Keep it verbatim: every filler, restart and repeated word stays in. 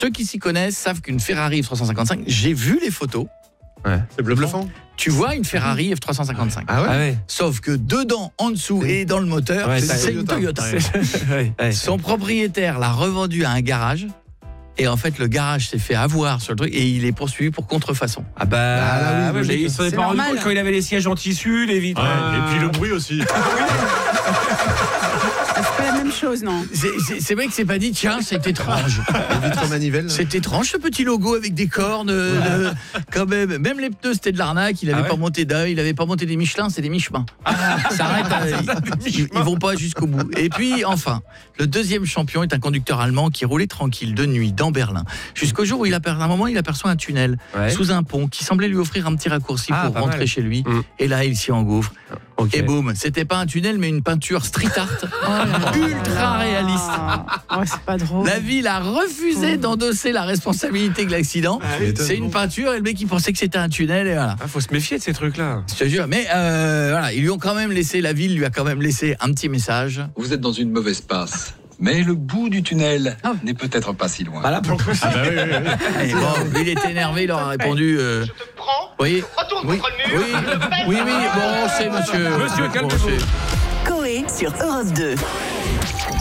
Ceux qui s'y connaissent savent qu'une Ferrari F trois cent cinquante-cinq, j'ai vu les photos. Ouais. C'est bluffant. Tu vois une Ferrari F trois cent cinquante-cinq. Ah ouais, Ah ouais. Sauf que dedans, en dessous et dans le moteur, Ouais, c'est c'est une Toyota. Ouais, ouais. Son propriétaire l'a revendu à un garage. Et en fait, le garage s'est fait avoir sur le truc et il est poursuivi pour contrefaçon. Ah bah, Ah là oui, ah ouais, logique. mais il s'en est C'est pas rendu normal. compte quand il avait les sièges en tissu, les vitres. Ouais, euh, Et puis le bruit aussi. C'est pas la même chose, non. C'est, c'est, c'est vrai que c'est pas dit, tiens, c'est étrange. Les vitres manivelles. C'est étrange ce petit logo avec des cornes. euh, quand même, même les pneus c'était de l'arnaque. Il avait Ah ouais pas monté d'un, il avait pas monté des Michelin, c'est des Michelin. Ça arrête. euh, ils, ils vont pas jusqu'au bout. Et puis enfin, le deuxième champion est un conducteur allemand qui roulait tranquille de nuit dans Berlin jusqu'au jour où il aperçoit, à un moment il aperçoit un tunnel Ouais. sous un pont qui semblait lui offrir un petit raccourci Ah, pour pas rentrer mal. chez lui. Mm. Et là il s'y engouffre. Ok. Et boum, c'était pas un tunnel mais une peinture street art ultra réaliste. Ah, ouais, c'est pas drôle. La ville a refusé d'endosser la responsabilité de l'accident. C'est une peinture et le mec il pensait que c'était un tunnel et voilà. Ah, faut se méfier de ces trucs-là. Je te jure, mais euh, voilà, ils lui ont quand même laissé, la ville lui a quand même laissé un petit message. Vous êtes dans une mauvaise passe. Mais le bout du tunnel Ah. n'est peut-être pas si loin. Bah là, pour le coup, Ah bah oui, oui, oui. Et bon, il était énervé, il leur a répondu. Euh, Je te prends, oui, retourne oui, contre oui, le mur, je te pète. oui, oui, bon, c'est monsieur. Monsieur, Bon, calmez-vous. c'est- Coé sur Europe deux.